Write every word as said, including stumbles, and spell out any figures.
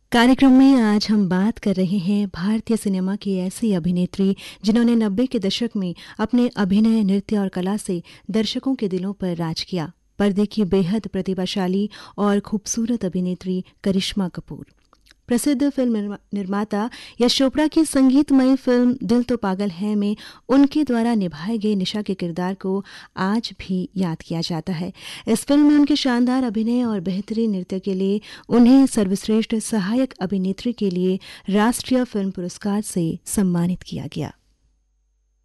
कार्यक्रम में आज हम बात कर रहे हैं भारतीय सिनेमा की ऐसी अभिनेत्री जिन्होंने नब्बे के दशक में अपने अभिनय, नृत्य और कला से दर्शकों के दिलों पर राज किया। पर्दे की बेहद प्रतिभाशाली और खूबसूरत अभिनेत्री करिश्मा कपूर। प्रसिद्ध फिल्म निर्मा, निर्माता यश चोपड़ा की संगीतमय फिल्म दिल तो पागल है में उनके द्वारा निभाए गए निशा के किरदार को आज भी याद किया जाता है। इस फिल्म में उनके शानदार अभिनय और बेहतरीन नृत्य के लिए उन्हें सर्वश्रेष्ठ सहायक अभिनेत्री के लिए राष्ट्रीय फिल्म पुरस्कार से सम्मानित किया गया।